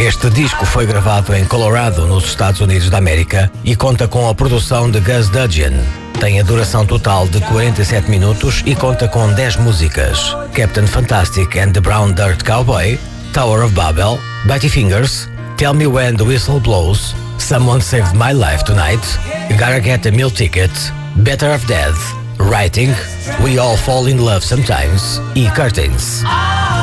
Este disco foi gravado em Colorado, nos Estados Unidos da América, e conta com a produção de Gus Dudgeon. Tem a duração total de 47 minutos e conta com 10 músicas: Captain Fantastic and the Brown Dirt Cowboy, Tower of Babel, Betty Fingers, Tell Me When the Whistle Blows, Someone Saved My Life Tonight, Gotta Get a Meal Ticket, Better of Death, Writing, We All Fall in Love Sometimes e Curtains.